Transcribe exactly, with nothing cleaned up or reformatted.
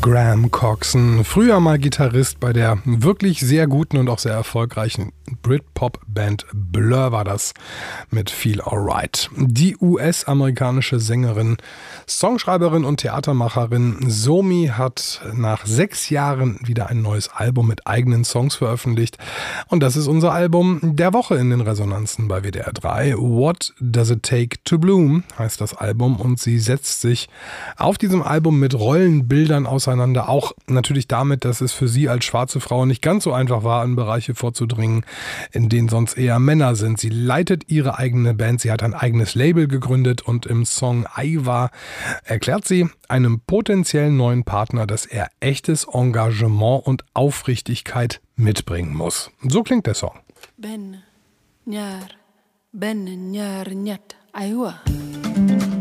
Graham Coxon, früher mal Gitarrist bei der wirklich sehr guten und auch sehr erfolgreichen Britpop-Band Blur war das mit Feel Alright. Die U S-amerikanische Sängerin, Songschreiberin und Theatermacherin Somi hat nach sechs Jahren wieder ein neues Album mit eigenen Songs veröffentlicht. Und das ist unser Album der Woche in den Resonanzen bei W D R drei. What Does It Take to Bloom heißt das Album und sie setzt sich auf diesem Album mit Rollenbildern auseinander. Auch natürlich damit, dass es für sie als schwarze Frau nicht ganz so einfach war, in Bereiche vorzudringen, in denen sonst eher Männer sind. Sie leitet ihre eigene Band, sie hat ein eigenes Label gegründet und im Song Aiwa erklärt sie einem potenziellen neuen Partner, dass er echtes Engagement und Aufrichtigkeit mitbringen muss. So klingt der Song. Ben, Nyar, Ben, Nyar, Nyat, Aiwa.